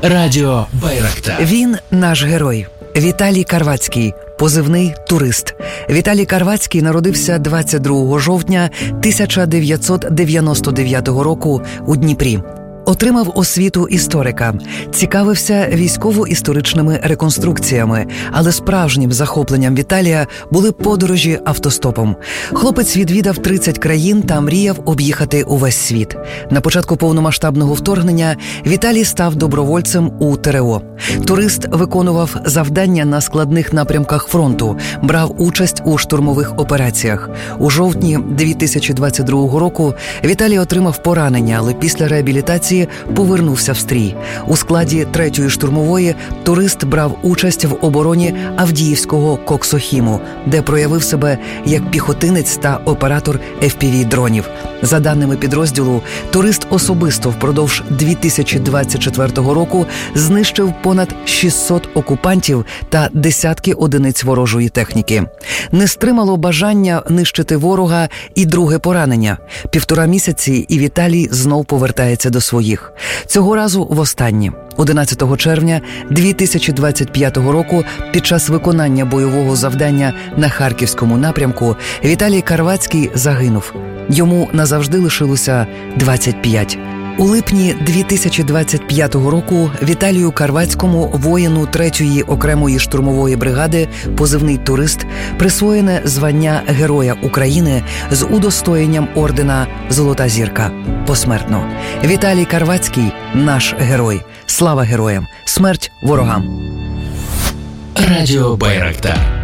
Радіо Байрактар. Він наш герой. Віталій Карвацький, позивний «Турист». Віталій Карвацький народився 22 жовтня 1999 року у Дніпрі. Отримав освіту історика, цікавився військово-історичними реконструкціями, але справжнім захопленням Віталія були подорожі автостопом. Хлопець відвідав 30 країн та мріяв об'їхати увесь світ. На початку повномасштабного вторгнення Віталій став добровольцем у ТРО. Турист виконував завдання на складних напрямках фронту, брав участь у штурмових операціях. У жовтні 2022 року Віталій отримав поранення, але після реабілітації повернувся в стрій. У складі 3-ї штурмової турист брав участь в обороні Авдіївського Коксохіму, де проявив себе як піхотинець та оператор FPV-дронів. За даними підрозділу, турист особисто впродовж 2024 року знищив понад 600 окупантів та десятки одиниць ворожої техніки. Не стримало бажання нищити ворога і друге поранення. 1,5 місяці і Віталій знов повертається до своїх. Цього разу востаннє. 11 червня 2025 року під час виконання бойового завдання на Харківському напрямку Віталій Карвацький загинув. Йому назавжди лишилося 25. У липні 2025 року Віталію Карвацькому, воїну 3-ї окремої штурмової бригади, позивний «Турист», присвоєне звання Героя України з удостоєнням ордена «Золота зірка» посмертно. Віталій Карвацький – наш герой. Слава героям! Смерть ворогам! Радіо Байрактар.